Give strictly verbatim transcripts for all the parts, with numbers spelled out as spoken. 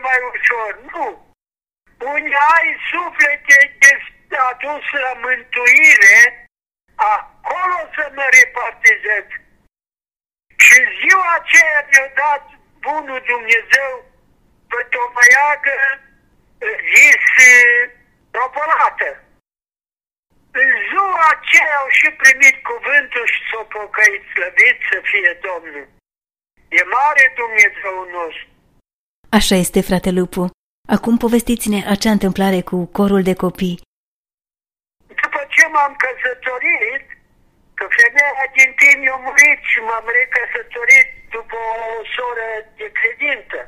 mai ușor. Nu. Unde ai suflete adus la mântuire, acolo să mă repartizez. Și ziua aceea mi-a dat bunul Dumnezeu pe tomăiagă zis ropolată. În ziua aceea au și primit cuvântul și s-o pocăit, slăvit să fie Domnul. E mare Dumnezeu nostru. Așa este, frate Lupu. Acum povestiți-ne acea întâmplare cu corul de copii. După ce m-am căsătorit, că femeia din timp a murit și m-am recăsătorit după o soră de credință.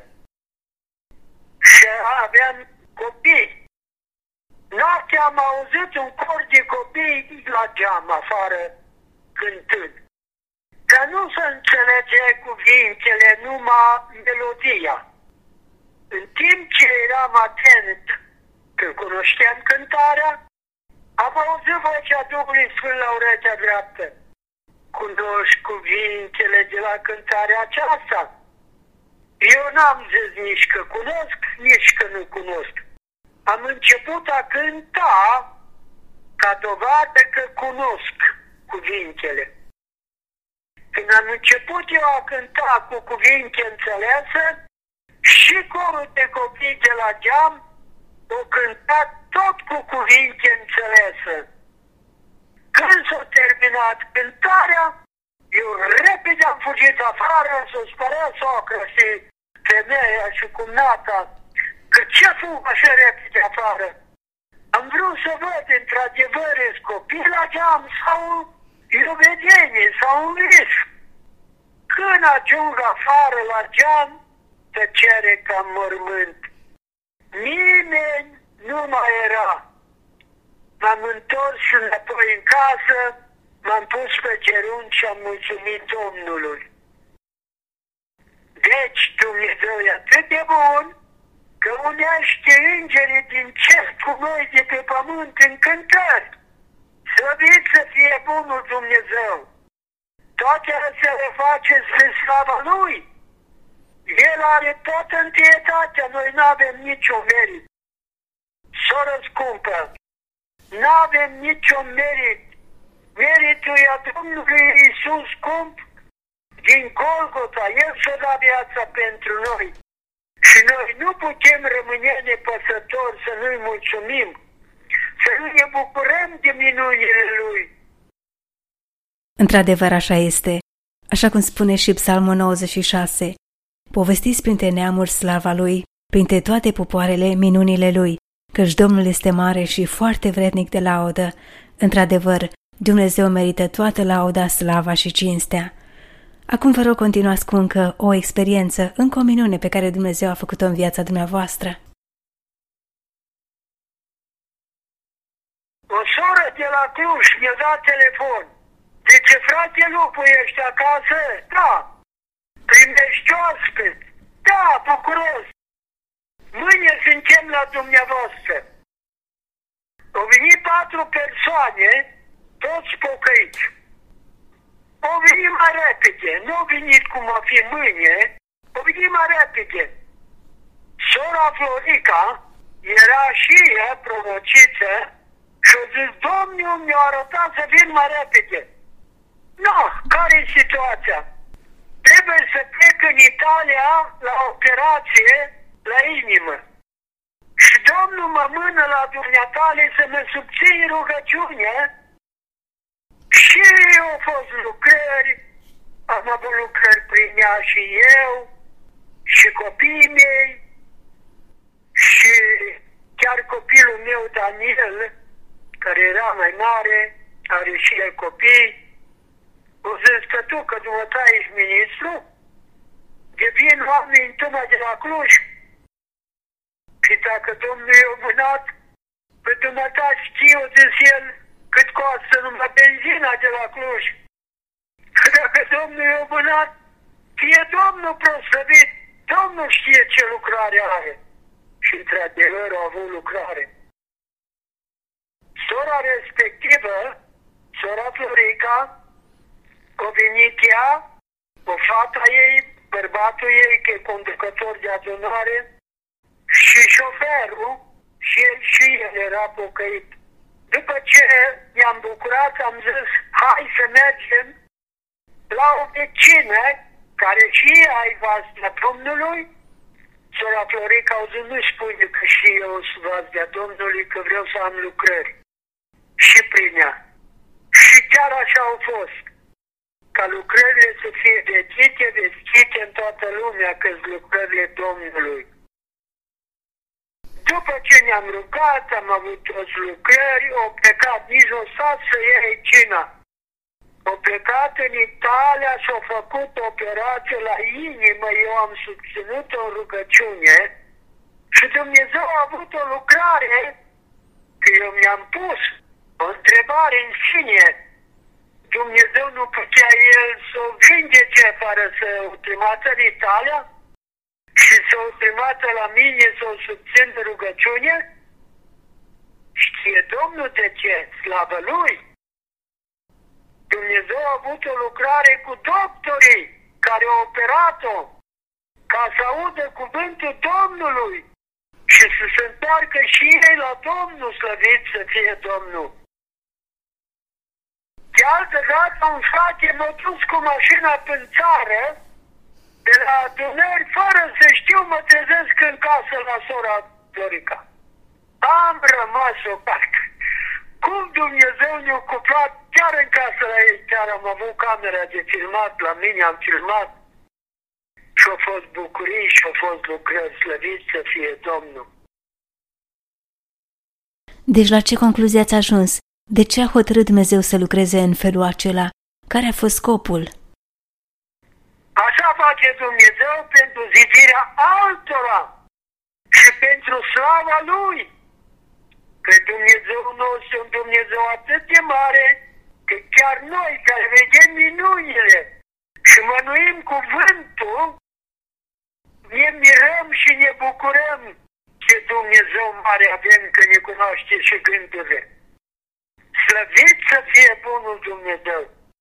Și aveam copii. Noaptea am auzit un cor de copii la geam afară cântând. Că nu se înțelege cuvintele, numai melodia. În timp ce eram atent, că cunoșteam cântarea, am auzit vocea Duhului Sfânt la urechea dreaptă. Cunoști cuvintele de la cântarea aceasta? Eu n-am zis nici că cunosc, nici că nu cunosc. Am început a cânta ca dovadă că cunosc cuvintele. Când am început eu a cânta cu cuvinte înțelese, și corul de copii de la geam o cântat tot cu cuvinte înțelese. Când s-a terminat cântarea, eu repede am fugit afară să spărea socră și femeia și cumnata. Că ce fug așa repede afară? Am vrut să văd într-adevăr copii la geam sau e o vedenie sau un vis. Când ajung afară la geam, tăcere ca mormânt. Nimeni nu mai era. M-am întors înapoi în casă, m-am pus pe genunchi și am mulțumit Domnului. Deci Dumnezeu e atât de bun că unește îngerii din cer cu noi de pe pământ în cântări. Slăvit să fie bunul Dumnezeu. Toate astea le face spre slava Lui. El are toată întâietatea, noi nu avem nicio merit. Soră scumpă, nu avem nicio merit. Meritul e a Domnului Iisus scump din Golgota. El s-a dat viața pentru noi. Și noi nu putem rămâne nepăsători să nu-i mulțumim, să nu ne bucurăm de minunile Lui. Într-adevăr așa este, așa cum spune și Psalmul nouăzeci și șase. Povestiți printre neamuri slava Lui, printre toate popoarele minunile Lui, căci Domnul este mare și foarte vrednic de laudă. Într-adevăr, Dumnezeu merită toată lauda, slava și cinstea. Acum vă rog, continuați cu încă o experiență, încă o minune pe care Dumnezeu a făcut-o în viața dumneavoastră. O soră de la Cluj mi-a dat telefon. Zice, frate Lupu, ești acasă? Da. Primești oaspeți? Da, bucuros. Mâine suntem la dumneavoastră. Au venit patru persoane, toți pocăiți. Au venit mai repede, nu au venit cum a fi mâine, au venit mai repede. Sora Florica era și ea prorociță și a zis, Domnul mi-a arătat să vin mai repede. Nu, care e situația? Trebuie să plec în Italia la operație la inimă. Și Domnul mă mână la dumneatale să mă subțin rugăciune. Și au fost lucrări, am avut lucrări prin ea și eu, și copiii mei, și chiar copilul meu Daniel, care era mai mare, are și el copii. O zis că tu, că dumneata ești ministru, devin oameni întâmplă de la Cluj. Și dacă Domnul i-a mânat, pe dumneata știu, zis el, cât costă numai benzina de la Cluj. Că dacă Domnul i-a mânat, fie Domnul proslăvit, Domnul știe ce lucrare are. Și într-adevăr a avut lucrare. Sora respectivă, sora Florica, a venit ea, o fata ei, bărbatul ei, că e conducător de adunare, și șoferul, și el și el era pocăit. După ce ne-am bucurat, am zis, hai să mergem la o vecină care și ea ai vazdea Domnului. Sora Florica au zis, nu spune că și eu sunt vazdea Domnului, că vreau să am lucrări. Și prin ea. Și chiar așa au fost. Ca lucrările să fie vestite, vestite în toată lumea, că sunt lucrările Domnului. După ce ne-am rugat, am avut toți lucrări, au plecat, nici nu stat să iei cina. Au plecat în Italia și au făcut operație la inimă, eu am susținut-o în rugăciune și Dumnezeu a avut o lucrare, că eu mi-am pus o întrebare în sine. Dumnezeu nu putea El să o vindece fără să o trimată în Italia și să o trimată la mine să o susțin în rugăciune? Știe Domnul de ce? Slavă Lui! Dumnezeu a avut o lucrare cu doctorii care au operat-o ca să audă cuvântul Domnului și să se întoarcă și ei la Domnul, slăvit să fie Domnul. De altă dată un frate m-a dus cu mașina prin țară, de la adunări, fără să știu, mă trezesc în casă la sora Florica. Am rămas o parcă. Cum Dumnezeu ne-a cuplat chiar în casă la ei, chiar am avut camera de filmat, la mine am filmat și au fost bucurii și au fost lucrări, slăvit să fie Domnul. Deci la ce concluzie ați ajuns? De ce a hotărât Dumnezeu să lucreze în felul acela? Care a fost scopul? Așa face Dumnezeu pentru zidirea altora și pentru slava Lui. Că Dumnezeu nostru e un Dumnezeu atât de mare, că chiar noi care vedem minunile și mănuim cuvântul, ne mirăm și ne bucurăm ce Dumnezeu mare avem, că ne cunoaște și gândurile. Slăvit să fie bunul Dumnezeu!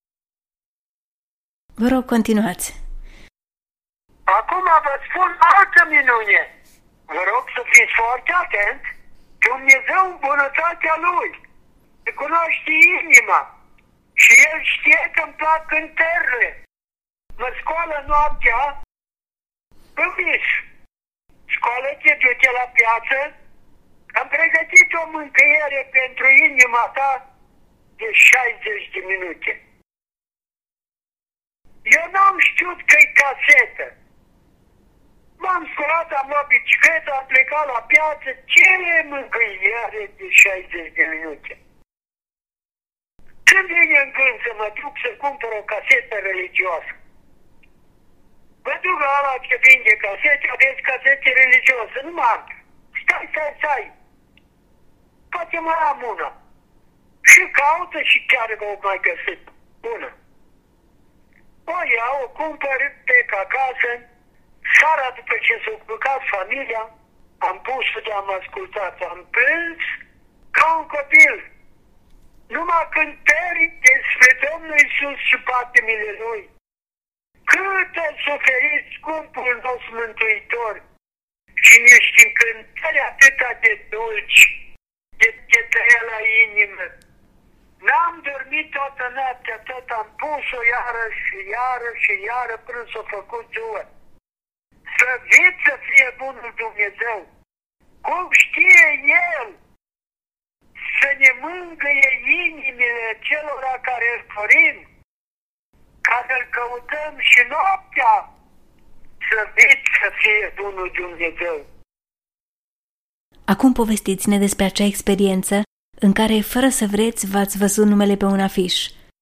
Vă rog, continuați. Acum vă spun altă minune. Vă rog să fiți foarte atent. Dumnezeu în bunătatea Lui îi cunoaște inima și El știe că îmi plac cântările. Mă scoală noaptea în vis. Scoală-te, du-te la piață. Am pregătit o mâncăiere pentru inima ta de șaizeci de minute. Eu n-am știut că-i casetă. M-am sculat, am luat bicicleta, am plecat la piață, ce mâncăiere de șaizeci de minute. Când vine în gând să mă duc să cumpăr o casetă religioasă, mă duc la ala ce vinde casete, aveți casete religioase, nu mă am. Stai, stai, stai. Poate mai am una. Și caută și chiar o mai găsit una. O iau, o cumpăr, plec acasă. Seara după ce s-a culcat familia, am pus-o de am ascultat, am plâns ca un copil. Numai cântări despre Domnul Iisus și patimile Lui. Cât a suferit scumpul nostru Mântuitor și niște cântări atâta de dulci, de, de tăia la inimă. N-am dormit toată noaptea, tot am pus-o iară și iară și iară până s-a făcut ziua. Slăvit să fie bunul Dumnezeu! Cum știe El să ne mângâie inimile celora care îl dorim, care îl căutăm și noaptea, slăvit să fie bunul Dumnezeu! Acum povestiți-ne despre acea experiență în care, fără să vreți, v-ați văzut numele pe un afiș.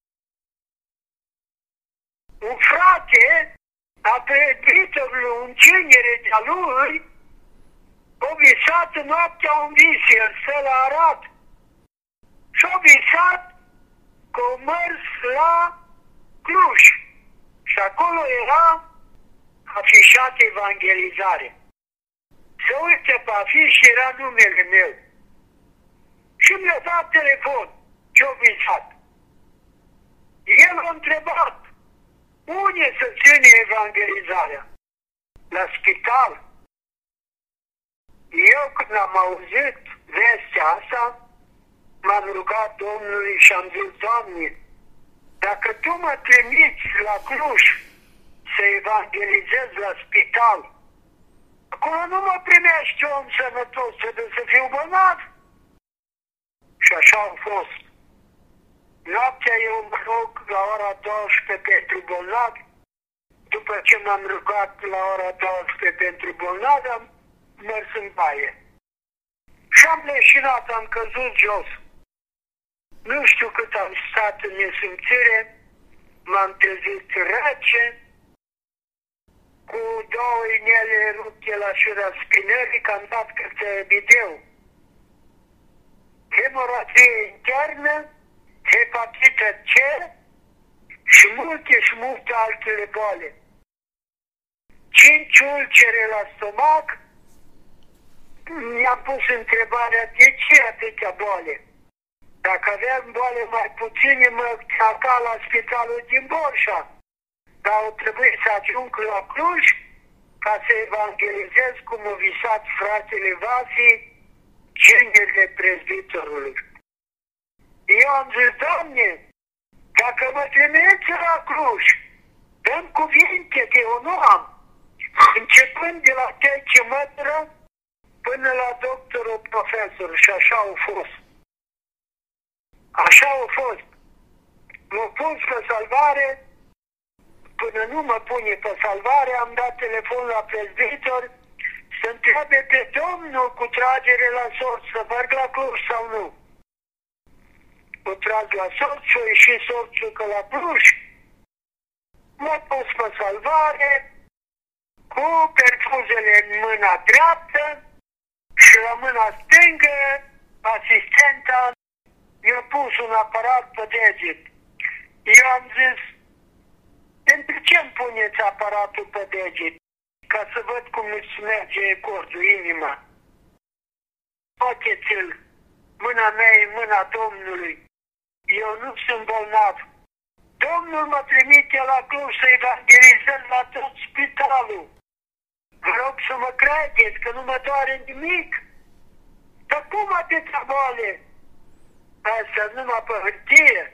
Un frate a predit o încinere de-a lui, o visat noaptea un vis, el stă la Arad. Și-a visat că o mers la Cluj. Și acolo era afișat evangelizare. Se uite pe afiș și era numele meu. Și mi-a dat telefon ce-o visat. El a întrebat, unde să ține evangelizarea? La spital. Eu când am auzit vestea asta, m-am rugat Domnului și am zis, Doamne, dacă Tu mă trimiți la Cluj să evangelizez la spital, acolo nu mă primești om sănătos, trebuie să fiu bolnav. Și așa a fost. Noaptea eu mă rog la ora douăsprezece pentru bolnavi. După ce m-am rugat la ora douăsprezece pentru bolnavi, am mers în baie. Și am leșinat, am căzut jos. Nu știu cât am stat în nesimțire, m-am trezit rece, cu două inele rupte la șura spinării, că am dat câte bideu. Hemoragie internă, hepatită C și multe și multe altele boale. Cinci ulcere la stomac, mi-am pus întrebarea de ce atâtea boale. Dacă aveam boale mai puține, mă traca la spitalul din Borșa. Dar au trebuit să ajung la Cluj ca să evangelizez cum a visat fratele Vasi, gingerile prezbitorului. Eu am zis, Doamne, dacă mă trimiți la Cluj, dăm cuvinte că eu nu am. Începând de la Tece Mătră până la doctorul profesor. Și așa au fost. Așa au fost. M-a pus pe salvare, până nu mă pune pe salvare, am dat telefon la prezbitor să întrebe pe Domnul cu tragere la sorți, să merg la Cluj sau nu. O trag la sorți și o ieși sorțul că la Cluj. M-a pus pe salvare, cu perfuzele în mâna dreaptă și la mâna stângă asistenta mi-a pus un aparat pe deget. Eu am zis, pentru ce îmi puneți aparatul pe deget? Ca să văd cum îți merge cordul, inima. Faceți-l, mâna mea e mâna Domnului. Eu nu sunt bolnav. Domnul mă trimite la Cluj să evangelizez la tot spitalul. Vă rog să mă credeți că nu mă doare nimic. Dar cum atâta boale? Asta numai pe hârtie.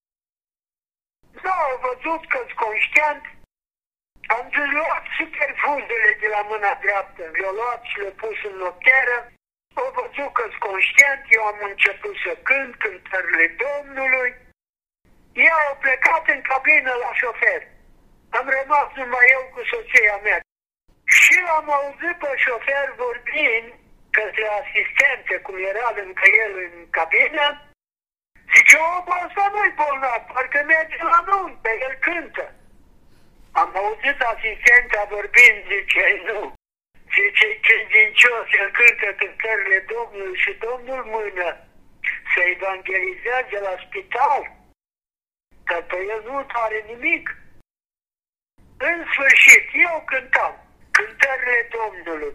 Da, au văzut că-s conștient. Am zis, luat superfuzele de la mâna dreaptă. Le-au luat și le-au pus în nopteră. Au văzut că-s conștient. Eu am început să cânt cântările Domnului. Ei au plecat în cabină la șofer. Am rămas numai eu cu soția mea. Și l-am auzit pe șofer vorbind către asistente, cum era lângă el în cabină. Zice, omul ăsta nu-i bolnav, parcă merge la nuntă, el cântă. Am auzit asistenta vorbind, zice, nu. Zice, credincios, el cântă cântările Domnului și Domnul mână să evangelizeze la spital. Că pe el nu are nimic. În sfârșit, eu cântam cântările Domnului.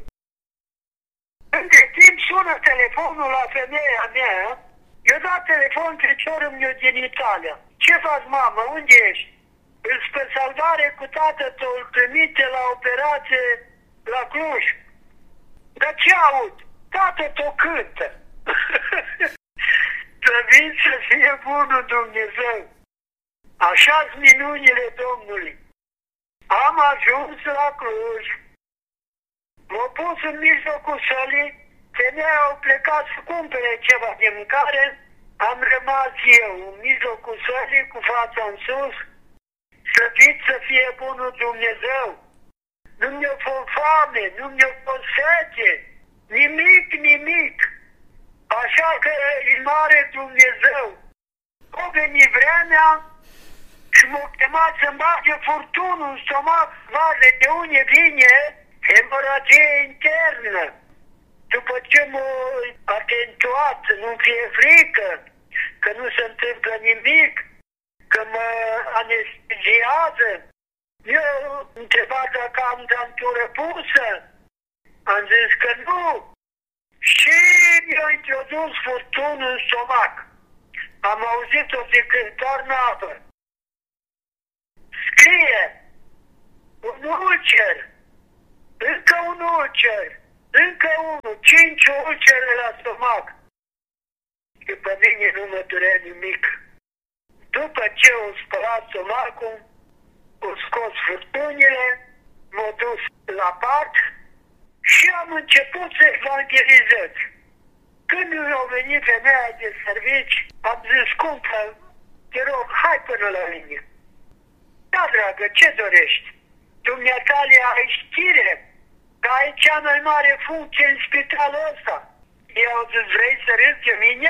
Între timp sună telefonul la femeia mea. Eu dat telefon feciorul meu din Italia. Ce faci, mamă? Unde ești? Îl spre salvare cu tată tău, îl trimite la operație la Cluj. Dar ce aud? Tată tău cântă. Trebuie să fie bunul Dumnezeu. Așa-s minunile Domnului. Am ajuns la Cluj. M-au pus în mijlocul sălii. Femeia au plecat să cumpere ceva de mâncare, am rămas eu în mijlocul sălii cu fața în sus, slăvit să fie bunul Dumnezeu. Nu mi-a fost foame, nu mi-a fost sete, nimic, nimic. Așa că e mare Dumnezeu. O veni vremea și m-a chemat să-mi bage furtunul în stomac, vade de unde vine hemoragie internă. După ce m-a atentuat, nu fie frică, că nu se întâmplă nimic, că mă anesteziază, eu întrebat dacă am dantură pusă, am zis că nu. Și mi-a introdus furtunul în stomac. Am auzit-o zicând, tornadă. Scrie, un ulcer, încă un ulcer. Încă unul. Ce cinci ulcere la stomac. Că pe mine nu mă durea nimic. După ce o spălat stomacul, o scos furtunile, m-a dus la pat și am început să evangelizez. Când mi-a venit femeia de servici, am zis, scumpă, te rog, hai până la mine. Da, dragă, ce dorești? Dumneatale ai știre, că ai cea mai mare funcție în spitalul ăsta. Eu zis, vrei să râzi de mine?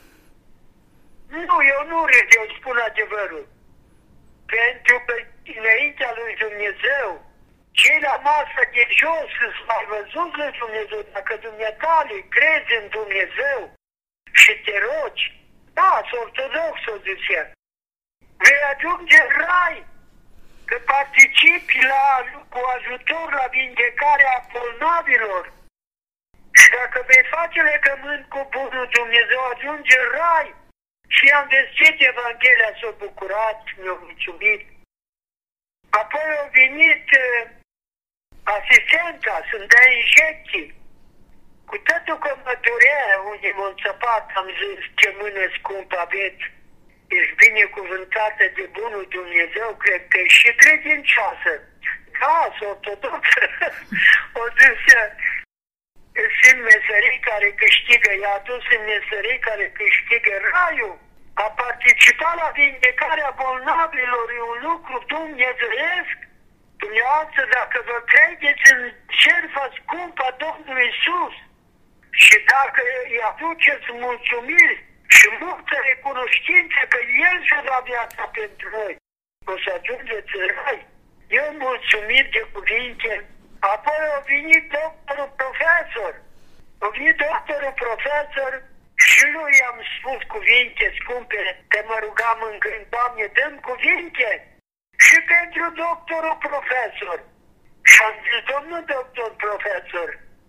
Nu, eu nu râd, eu spun adevărul. Pentru că înaintea lui Dumnezeu, cei la masă de jos sunt mai văzut lui Dumnezeu. Dacă dumneatale crezi în Dumnezeu și te rogi, da, sunt ortodox, o zicea, vei ajunge în rai, că participi la, cu ajutor la vindecarea bolnavilor. Și dacă vei face legământ cu bunul Dumnezeu, ajunge în rai. Și am vestit Evanghelia, s-a bucurat, mi-a mulțumit. Apoi a venit uh, asistenta să-mi dea injecții. Cu totul că mă durea unde m-a înțăpat, am zis, ce mână scumpă aveți. Ești binecuvântată de bunul Dumnezeu, cred că ești și credincioasă. Da, sunt ortodoxă. O zis, sunt meserii care câștigă, i-a adus în meserii care câștigă raiul. A participat la vindecarea bolnavilor, e un lucru dumnezeiesc. Dumneavoastră, dacă vă credeți în jertfa scumpă a Domnului Iisus și dacă îi aduceți mulțumiri și multă recunoștință că El și-a dat viața pentru noi, o să ajungeți în rai. Eu mulțumit de cuvinte. Apoi a venit doctorul profesor. A venit doctorul profesor și lui am spus cuvinte scumpe, că mă rugam în gând, Doamne, dăm cuvinte și pentru doctorul profesor. Și am zis, domnul doctor profesor,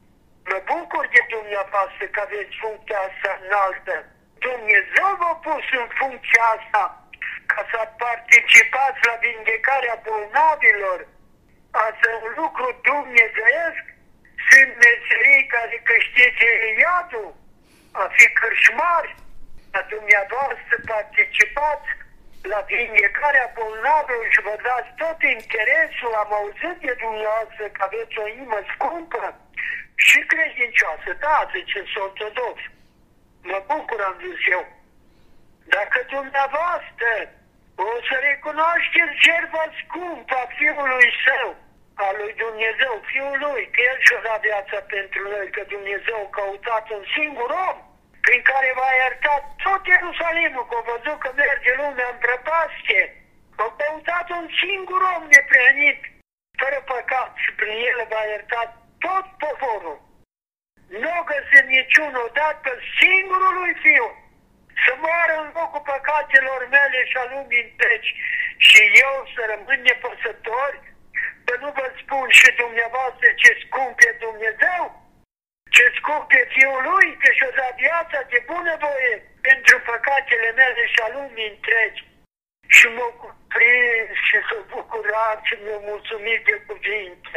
mă bucur de dumneavoastră că aveți funcția asta înaltă. Dumnezeu v-a pus în funcția asta ca să participați la vindecarea bolnavilor. Asta e un lucru dumnezeiesc. Sunt meserii care câștige iadul, a fi cârșmari. Dar dumneavoastră participați la vindecarea bolnavilor și vă dați tot interesul. Am auzit de dumneavoastră că aveți o inimă scumpă și credincioasă. Da, ziceți ortodox. Mă bucur, am zis eu. Dacă dumneavoastră o să recunoașteți jertfa scumpă a Fiului Său, a lui Dumnezeu, Fiul Lui, că El și-a dat viața pentru noi, că Dumnezeu a căutat un singur om prin care va ierta tot Ierusalimul, că a văzut că merge lumea în prăpastie. A căutat un singur om neprihănit, fără păcat, și prin El va ierta tot poporul. Nu a găsit niciunul, dat pe singurul lui Fiu să moară în locul păcatelor mele și a lumii întregi și eu să rămân nepăsător, că nu vă spun și dumneavoastră ce scump e Dumnezeu, ce scump e Fiul Lui, că și-o dat viața de bunăvoie pentru păcatele mele și a lumii întregi. Și m-a cuprins și s-a bucurat și mi-a mulțumit de cuvinte.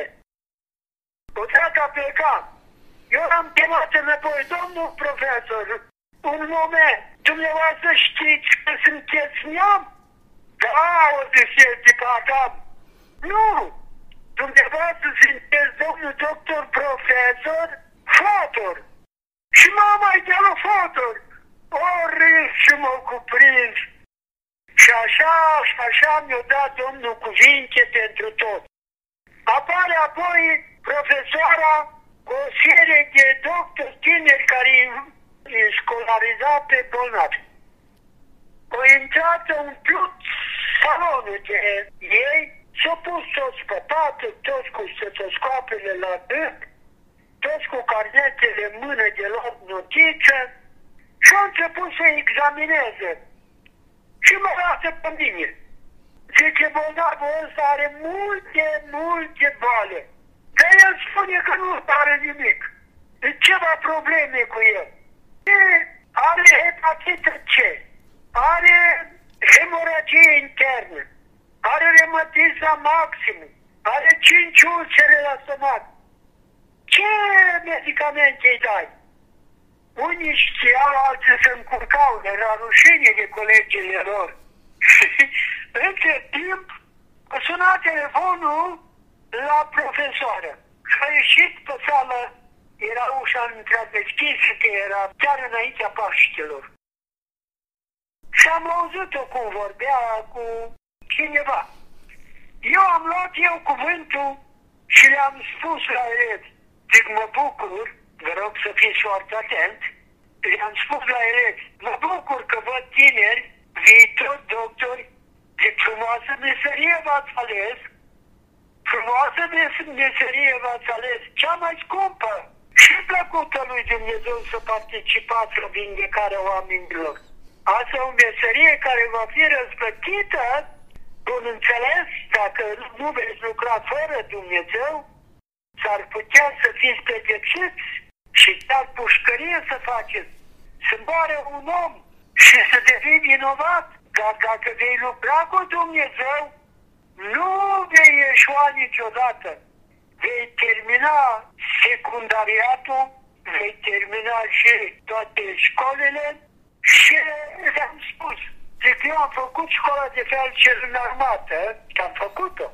Odată a plecat. Eu l-am chemat înapoi, domnul profesor, un moment, dumneavoastră știți că sunteți neam? Da, o zis el, tipa Adam. Nu, dumneavoastră sunteți domnul doctor profesor Fotor. Și mama e de la Fotor. O râs și m-a cuprins. Și așa, și așa mi-a dat domnul cuvinte pentru tot. Apare apoi profesoara cu o serie de doctori tineri care îi scolariză pe bolnavi. Au intrat, au umplut salonul de ei, s-au pus toți pe pat, toți cu stetoscopele la gât, toți cu carnetele în mână de luat notiță și au început să examineze. Și mă lasă pe mine. Zice, bolnavul ăsta are multe, multe boale. Dar el spune că nu are nimic. E ceva probleme cu el. E, are hepatită C, are hemoragie internă, are reumatism maxim, are cinci ulcere la stomac. ce medicamente îi dai? Unii știau, alții se încurcau, era rușine de colegii lor. Între timp, a sunat telefonul la profesoară. Și a ieșit pe sală, era ușa întredeschisă, că era chiar înaintea Paștelor. Și am auzit-o cum vorbea cu cineva. Eu am luat eu cuvântul și le-am spus la elevi. Zic, mă bucur, vă rog să fiți foarte atent, le-am spus la elevi, mă bucur că văd tineri, viitori doctori, de frumoasă meserie v-ați ales, frumoasă meserie v-ați ales, cea mai scumpă și plăcută lui Dumnezeu să participați la vindecarea oamenilor. Asta e o meserie care va fi răsplătită, bun înțeles, dacă nu veți lucra fără Dumnezeu, s-ar putea să fiți pedepsiți și chiar pușcărie să faceți, să moare un om și să devii vinovat. Dar dacă vei lucra cu Dumnezeu, nu vei ieșua niciodată. Vei termina secundariatul, vei termina și toate școlile și le-am spus. Zic, eu am făcut școala de felcer în armată, că am făcut-o.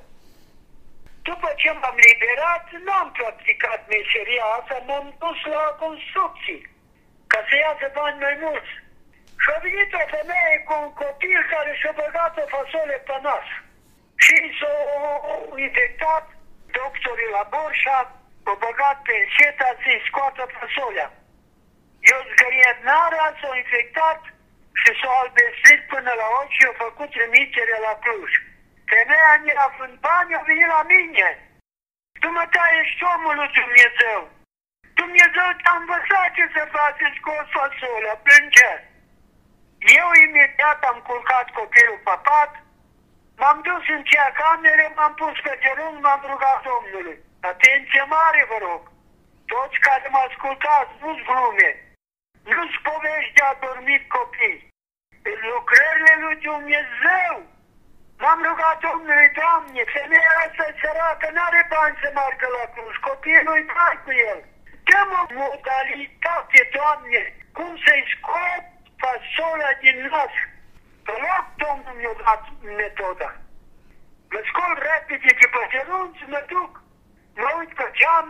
După ce m-am liberat, n-am practicat meseria asta, m-am dus la construcții, ca să iasă bani mai mulți. Și a venit o femeie cu un copil care și-a băgat o fasole pe nas. Și s-a infectat, doctorii la Borșa, a băgat pe înșeta să-i scoată fasolea. Eu zgăriet nara, s-a infectat și s-a albestrit până la ochi și a făcut trimitere la Cluj. Femeia neavând bani a venit la mine. Dumneata, ești omul lui Dumnezeu. Dumnezeu te-a învățat ce să faceți cu o fasolea, plângea. Eu imediat am culcat copilul pe pat, m-am dus în cea cameră, m-am pus pe genunchi, m-am rugat Domnului. Atenție mare, vă rog! Toți care mă ascultați, nu-ți glume, nu-ți povești de adormit copii. În lucrările lui Dumnezeu m-am rugat Domnului, Doamne, femeia asta-i săracă, n-are bani să meargă la Cluj, copilul-i dai cu el. Dă-mă o modalitate, Doamne, cum să-i scot fasola din nas. Pe loc Domnul mi-a dat metoda. Mă scol repede de pe genunchi, mă duc, mă uit pe geam,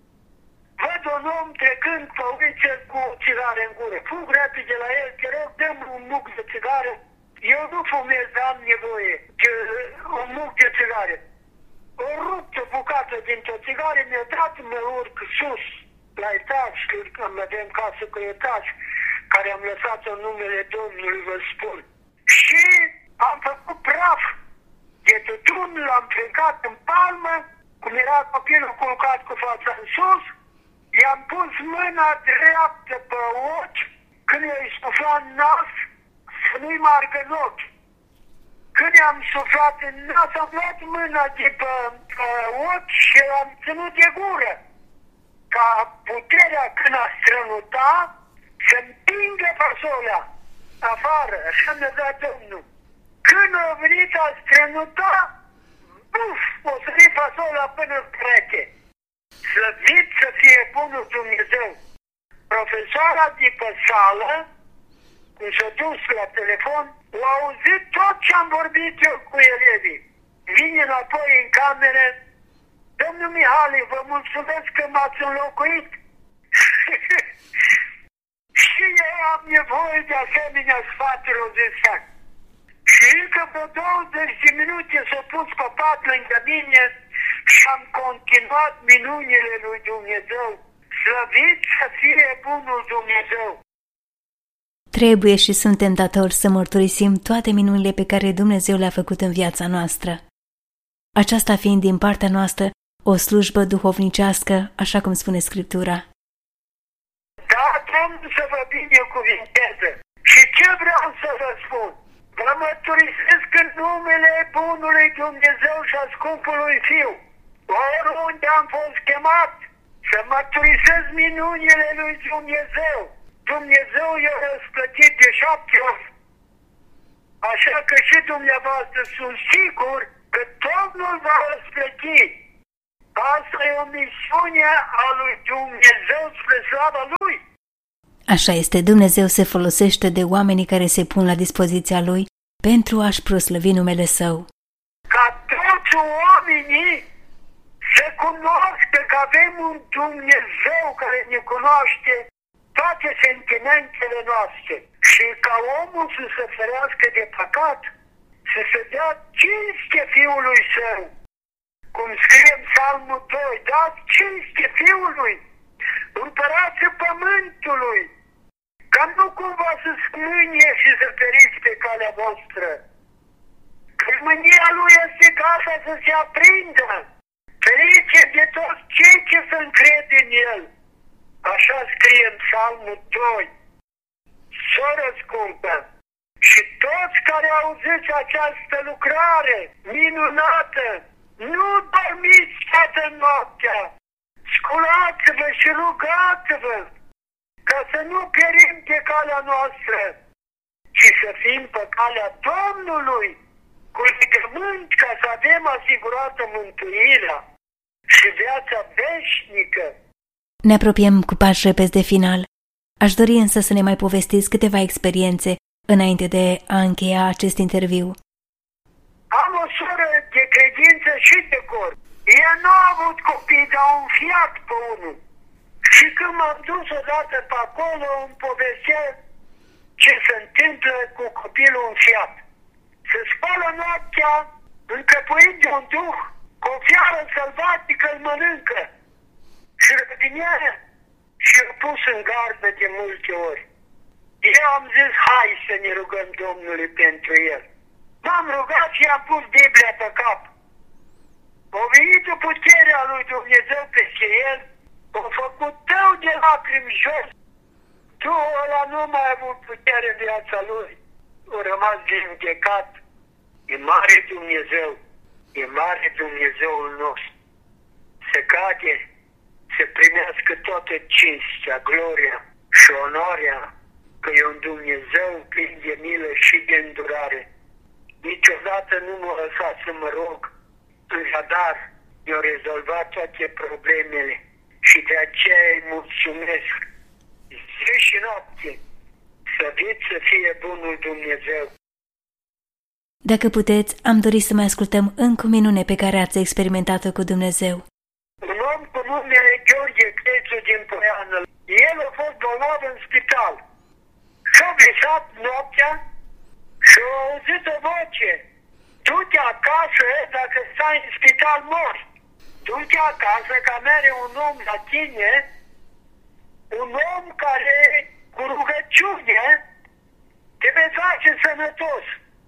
văd un om trecând pe uliță cu o țigară în gură. Fug repede la el, te rog, dă-mi un muc de țigară. Eu nu fumez, dar am nevoie de un muc de țigară. O rupt o bucată dintr-o țigară, mi-a dat, mă urc sus, la etaj, că mă avem casă cu etaj, care am lăsat-o în numele Domnului, vă spun. Și am făcut praf de tutun, l-am plecat în palmă, cum era copilul culcat cu fața în sus, i-am pus mâna dreaptă pe ochi, când i-ai suflat în nas, să nu-i margă în ochi. Când i-am suflat în nas, am luat mâna de pe, pe ochi și l-am ținut de gură. Ca puterea când a strănuta, să împingă fasolea afară, așa mi-a dat Domnul. Când a venit a strănuta, buf, o sări fasolea până în prete. Slăvit să fie bunul Dumnezeu. Profesoara de pe sală, cum s-a dus la telefon, a auzit tot ce am vorbit eu cu elevii. Vine înapoi în cameră, Domnul Mihale, vă mulțumesc că m-ați înlocuit. Și eu am nevoie de asemenea sfaturi, o zicea. Și încă vreo douăzeci de minute s-a pus pe pat lângă mine și am continuat minunile lui Dumnezeu. Slăvit să fie bunul Dumnezeu! Trebuie și suntem datori să mărturisim toate minunile pe care Dumnezeu le-a făcut în viața noastră. Aceasta fiind din partea noastră o slujbă duhovnicească, așa cum spune Scriptura. Da, Domnul să vă binecuvinteze. Și ce vreau să vă spun? Vă mărturisesc în numele bunului Dumnezeu și a scumpului Fiu. Oriunde am fost chemat să mărturisesc minunile lui Dumnezeu. Dumnezeu i-a răsplătit de șapte ori. Așa că și dumneavoastră sunt sigur că Domnul va răsplăti. Asta e o misiune a lui Dumnezeu spre slava Lui. Așa este, Dumnezeu se folosește de oamenii care se pun la dispoziția Lui pentru a-și proslăvi numele Său. Ca toți oamenii să cunoască că avem un Dumnezeu care ne cunoaște toate sentimentele noastre și ca omul să se ferească de păcat, să se dea cinste Fiului Său. Cum scrie în Psalmul doi, dați cinste Fiului, împărați Pământului, ca nu cumva să scmânie și să feriți pe calea voastră. Că mânia Lui este gata să se aprindă, ferice de toți cei ce se încred în El. Așa scrie în Psalmul doi. Soră scumpă, și toți care auziți această lucrare minunată, nu dormiți toată noaptea, sculați-vă și rugați-vă, ca să nu pierim pe calea noastră, ci să fim pe calea Domnului, cu legământ ca să avem asigurată mântuirea și viața veșnică. Ne apropiem cu pași repezi de final. Aș dori însă să ne mai povestiți câteva experiențe înainte de a încheia acest interviu. Am o soră de credință și de corp. Ea nu a avut copii, dar un fiat pe unul. Și când m-am dus odată pe acolo, îmi povestea ce se întâmplă cu copilul în fiat. Se spală noaptea, încăpuind de un duh, cu o fiară sălbatică îl mănâncă. Și rădinea și l-a pus în gardă de multe ori. Eu am zis, hai să ne rugăm Domnului pentru el. M-am rugat și am pus Biblia pe cap. A venit o putere a lui Dumnezeu peste el, a făcut tău de lacrimi jos. Duhul ăla nu mai a avut putere în viața lui. A rămas vindecat. E mare Dumnezeu. E mare Dumnezeul nostru. Se cade să primească toată cinstea, gloria și onoarea, că e un Dumnezeu plin de milă și de îndurare. Niciodată nu m-a lăsat să mă rog, în zadar, i-a rezolvat toate problemele și de aceea îi mulțumesc. Zi și noapte, să vezi să fie bunul Dumnezeu. Dacă puteți, am dorit să mai ascultăm încă o minune pe care ați experimentat-o cu Dumnezeu. Un om cu numele Gheorghe Crețu din Poiană, el a fost bolnav în spital. Și-a visat noaptea și a auzit o voce. Du-te acasă, dacă stai în spital mori. Du-te acasă, că mere un om la tine, un om care cu rugăciune te vei face sănătos.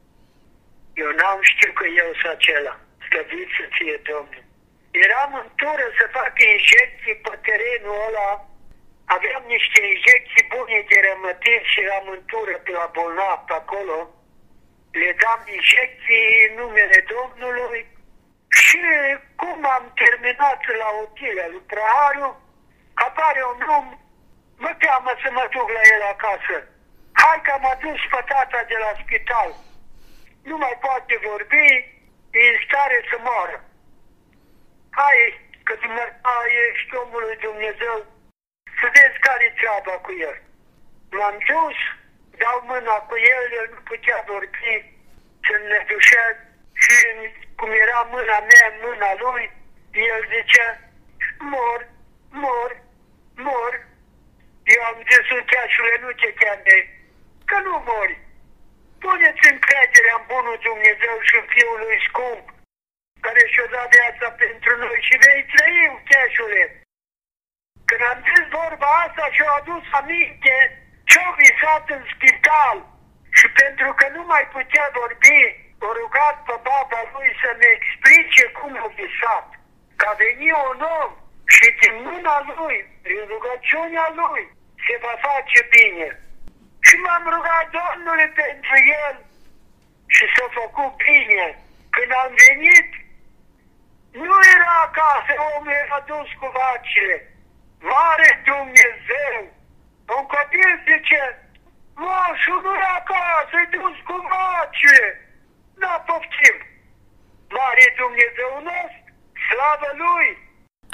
Eu n-am știut că eu sunt acela. Slăvit să fie Domnul. Eram în tură să fac injecții pe terenul ăla. Aveam niște injecții bune de rămătiri și eram în tură pe la bolnav pe acolo. Le dam injecții în numele Domnului. Și cum am terminat la Otilia lui Prahariu, apare un om, mă teamă să mă duc la el acasă. Hai că am adus pe tata de la spital. Nu mai poate vorbi, e în stare să moară. Hai, că dumneavoastră ești omul lui Dumnezeu, să vezi care-i treaba cu el. M-am dus, dau mâna cu el, el nu putea vorbi, se înnedușea și cum era mâna mea în mâna lui, el zicea, mor, mor, mor. Eu am zis, uncheașule, nu te cheme, că nu mori. Puneți încrederea în bunul Dumnezeu și în Fiul lui scump, care și-o dat viața pentru noi și vei trăi, uncheașule. Când am zis vorba asta și-o adus aminte ce-o visat în spital și pentru că nu mai putea vorbi, o rugat pe baba lui să-mi explice cum a visat. Că a venit un om și din mâna lui, prin rugăciunea lui, se va face bine. Și m-am rugat Domnului pentru el și s-a făcut bine. Când am venit, nu era acasă, omul era dus cu vacile. Mare Dumnezeu! Un copil zice, moșul nu e acasă, e dus cu vacile. Da, poftim! Mare Dumnezeu nostru, slavă Lui!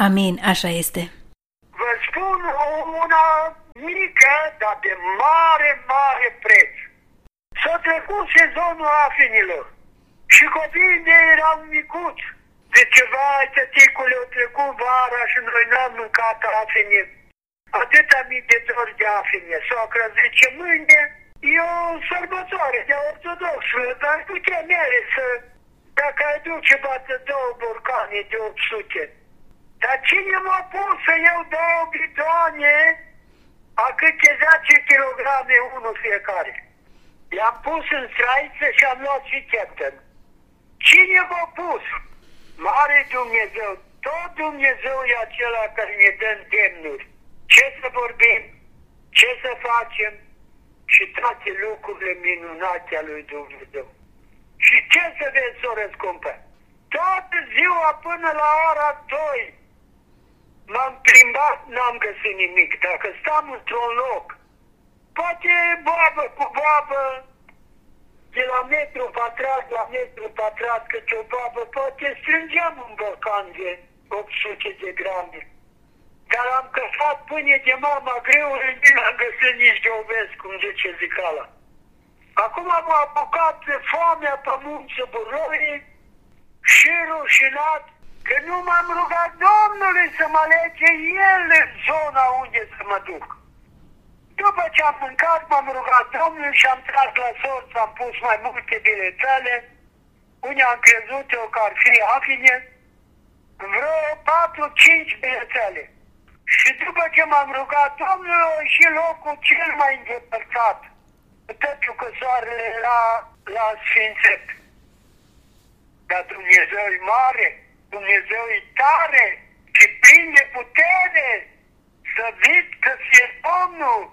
Amin, așa este. Vă spun una mică, dar de mare, mare preț. S-a trecut sezonul afenilor și copiii de erau micuți. De ceva, tăticule, a trecut vara și noi n-am mâncat afene. Atâta mii de dori de afene. Soacra zice, mâine e o sărbătoare de ortodox, dar uite mere să, dacă ai duce, bată două borcane de opt sute. Dar cine m-a pus să iau două bidoane a câte zece kilograme unul fiecare? I-am pus în straiță și am luat și captain. Cine m-a pus? Mare Dumnezeu, tot Dumnezeu e acela care ne dă îndemnuri. Ce să vorbim, ce să facem și toate lucrurile minunate ale lui Dumnezeu. Și ce să vezi, soră scumpă? Toată ziua până la ora doi m-am plimbat, n-am găsit nimic. Dacă stam într-un loc, poate boabă cu boabă, de la metru pătrat la metru pătrat, câte o babă, poate strângeam un borcan de opt sute de grame. Dar am căsat pâine de mama greu, și n-am găsit nici de ovesc, cum zice zicala. Acum m-a apucat foamea pe munță burorii și rușinat că nu m-am rugat Domnului să mă alege El în zona unde să mă duc. După ce am mâncat, m-am rugat Domnului și am tras la sorți, am pus mai multe biletele, unde am crezut eu că ar fi afine, vreo patru-cinci biletele. Și după ce m-am rugat Domnului, și locul cel mai îndepărtat, pentru că soarele era la Sfințet. Dar Dumnezeu e mare, Dumnezeu e tare și plin de putere să văd că fie Domnul.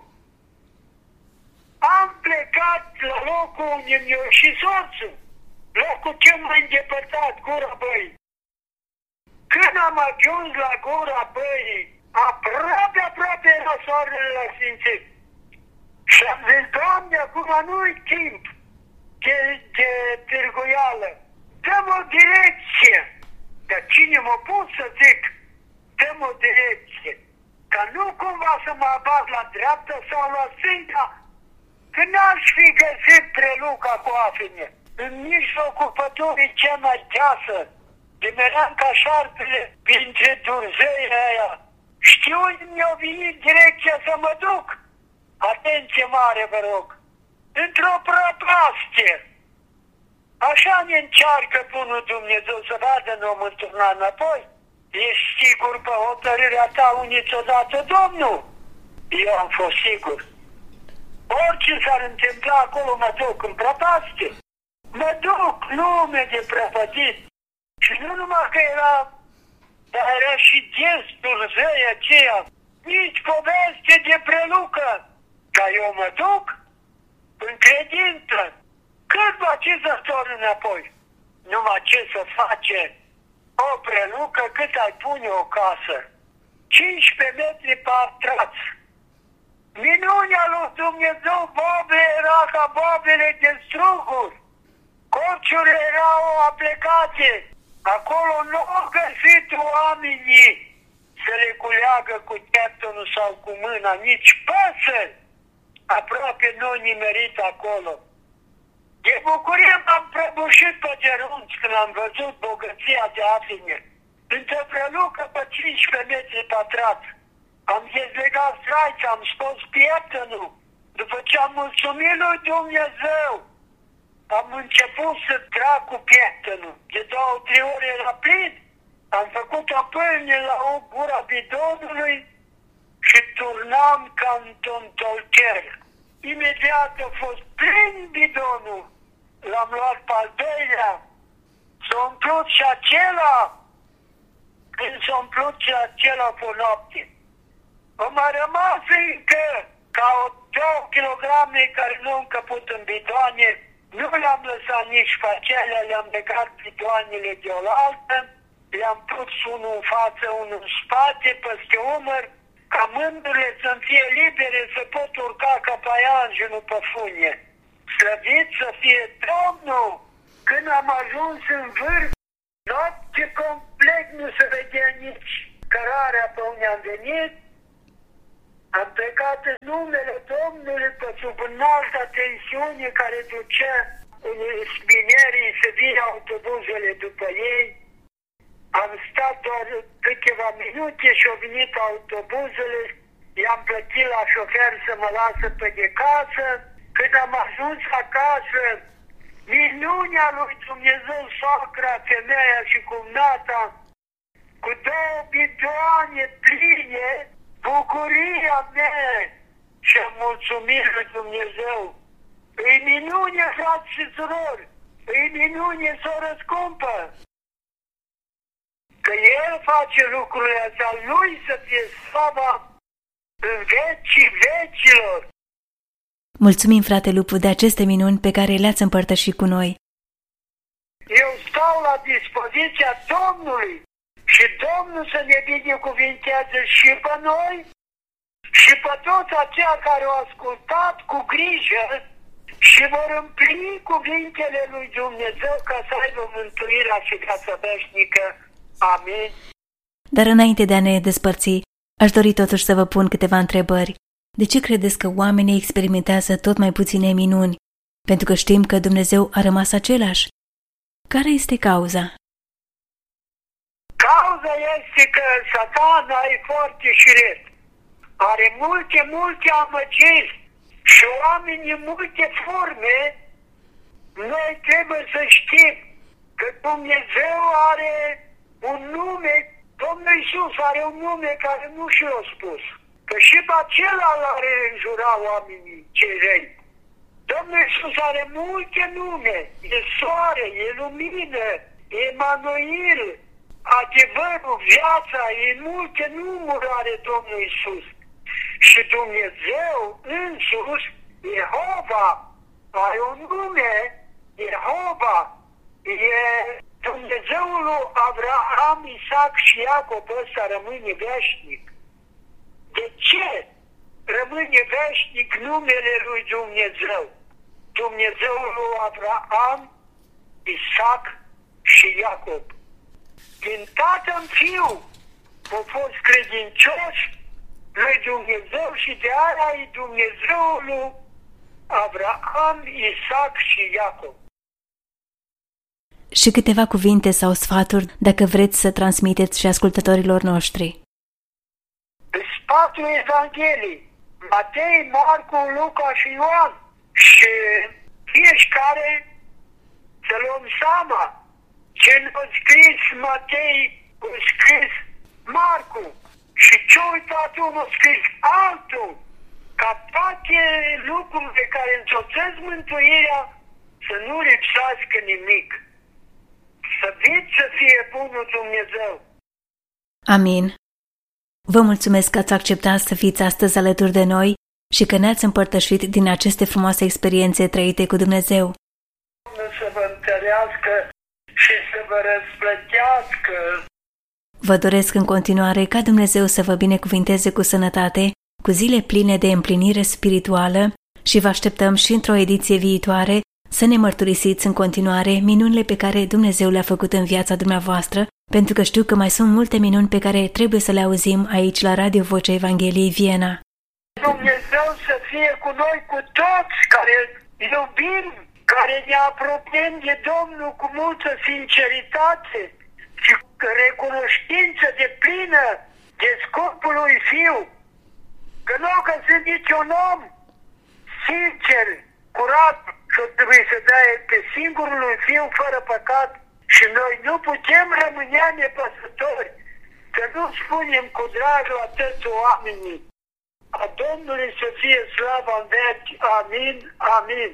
Am plecat la locul unde mi-a și soțul, locul cel mai îndepărtat, Gura Băii. Când am ajuns la Gura Băii, aproape, aproape era soarele la Sfințet. Și am zis, Doamne, acum nu-i timp de, de târguială. Dăm o direcție. Dar cine m-a pus să zic, dăm o direcție. Ca nu cumva să mă abat la dreapta sau la stânga, că n-aș fi găsit preluca cu afine. În mijlocul pădurii cea mai deasă, de meream ca șarpele printre durzei aia. Știu unde mi-a venit direcția să mă duc. Atenție mare, vă rog. Într-o prăpastie. Așa ne încearcă bunul Dumnezeu să vadă n-om întâlna înapoi. Ești sigur pe hotărârea ta unde ți-o dată Domnul? Eu am fost sigur. Orice s-ar întâmpla acolo, mă duc în prăpastie. Mă duc, lume de prăpădit. Și nu numai că era, dar era și gestul zăi aceea. Nici poveste de prelucă. Dar eu mă duc în credință. Cât va ce să torn înapoi? Numai ce să face o prelucă cât ai pune o casă. cincisprezece metri pătrați. Minunea lui Dumnezeu, bobe era ca bobele de struguri. Cociurile erau aplecate. Acolo nu au găsit oamenii să le culeagă cu captonul sau cu mâna, nici păsări. Aproape nu nimerit acolo. De bucurie m-am prăbușit pe gerunți când am văzut bogăția de afine. Într-o prelucă pe cincisprezece metri pătrați. Am dezlegat straița, am scos pieptănul. După ce am mulțumit lui Dumnezeu, am început să trag cu pieptănul. De două, trei ore era plin. Am făcut o pâine la o gura bidonului și turnam ca într-un tolcher. Imediat a fost plin bidonul. L-am luat pe al doilea. S-a umplut și acela. Când s-a umplut și acela pe noapte. Am mai rămas încă ca o două kilograme care nu am încăput în bidoane. Nu le-am lăsat nici pe acelea, le-am legat bidoanele de oaltă. Le-am pus unul în față, unul în spate, peste umăr, ca mânurile să-mi fie libere să pot urca ca paianjenul pe funie. Slăvit să fie Domnul! Când am ajuns în vârf, noapte complet nu se vedea nici cărarea pe unde am venit, am plecat în numele Domnului pe sub înalta tensiune care ducea minerii să vină autobuzele după ei. Am stat doar câteva minute și au venit autobuzele, i-am plătit la șofer să mă lasă pe de casă. Când am ajuns acasă, minunea lui Dumnezeu, soacra, femeia și cumnata, cu două bidoane pline, bucuria mea și mulțumire lui Dumnezeu. Îi minune, frați și surori, îi minune, soră scumpă, că El face lucrurile astea, Lui să fie slava în vecii vecilor. Mulțumim, frate Lupu, de aceste minuni pe care le-ați împărtășit cu noi. Eu stau la dispoziția Domnului și Domnul să ne binecuvinteze și pe noi și pe toți aceia care au ascultat cu grijă și vor împlini cuvintele lui Dumnezeu ca să aibă mântuirea și viața veșnică. Amin. Dar înainte de a ne despărți, aș dori totuși să vă pun câteva întrebări. De ce credeți că oamenii experimentează tot mai puține minuni? Pentru că știm că Dumnezeu a rămas același. Care este cauza? Cauza este că Satana e foarte șiret. Are multe, multe amăgiri și oamenii în multe forme. Noi trebuie să știm că Dumnezeu are un nume, Domnul Iisus are un nume care nu și l-a spus. Că și pe acela l-are înjura oamenii cei răi. Domnul Iisus are multe nume. E soare, e lumină, e Emanuel, adevărul, viața, e multe numuri are Domnul Iisus. Și Dumnezeu însuși, Jehova, are un nume, Jehova, e Dumnezeul lui Abraham, Isaac și Iacob, ăsta rămâne veșnic. De ce rămâne veșnic numele lui Dumnezeu? Dumnezeul lui Abraham, Isaac și Iacob. Din tată în fiu au fost credincioși lui Dumnezeu și de aia e Dumnezeul lui Abraham, Isaac și Iacob. Și câteva cuvinte sau sfaturi dacă vreți să transmiteți și ascultătorilor noștri. Patru Evanghelii, Matei, Marcu, Luca și Ioan. Și fiecare să luăm seama. Ce nu-a scris Matei, a scris Marcu. Și ce uitat unul a scris altul. Ca toate lucrurile care însoțesc mântuirea să nu lipsească nimic. Să fiți să fie bunul Dumnezeu. Amin. Vă mulțumesc că ați acceptat să fiți astăzi alături de noi și că ne-ați împărtășit din aceste frumoase experiențe trăite cu Dumnezeu. Să vă întărească și să vă răsplătească. Vă doresc în continuare ca Dumnezeu să vă binecuvinteze cu sănătate, cu zile pline de împlinire spirituală și vă așteptăm și într-o ediție viitoare să ne mărturisiți în continuare minunile pe care Dumnezeu le-a făcut în viața dumneavoastră, pentru că știu că mai sunt multe minuni pe care trebuie să le auzim aici la Radio Vocea Evangheliei Viena. Dumnezeu să fie cu noi, cu toți care iubim, care ne apropiem de Domnul cu multă sinceritate și recunoștință de plină de scopul lui Fiu. Că nu că sunt niciun om sincer, curat, și trebuie să dea pe singurul lui Fiu fără păcat. Și noi nu putem rămâne nepăsători, să nu spunem cu drag la toți oamenii. A Domnului să fie slava în veci. Amin, amin.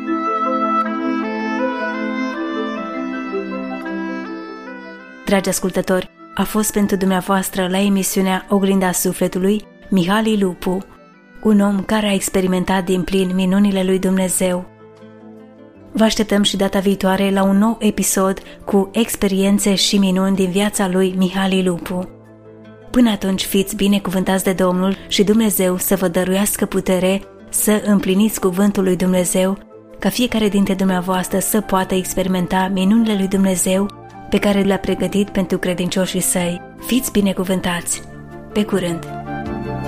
Dragi ascultători, a fost pentru dumneavoastră la emisiunea Oglinda Sufletului Mihali Lupu, un om care a experimentat din plin minunile lui Dumnezeu. Vă așteptăm și data viitoare la un nou episod cu experiențe și minuni din viața lui Mihali Lupu. Până atunci fiți binecuvântați de Domnul și Dumnezeu să vă dăruiască putere să împliniți cuvântul lui Dumnezeu, ca fiecare dintre dumneavoastră să poată experimenta minunile lui Dumnezeu pe care le-a pregătit pentru credincioșii săi. Fiți binecuvântați! Pe curând!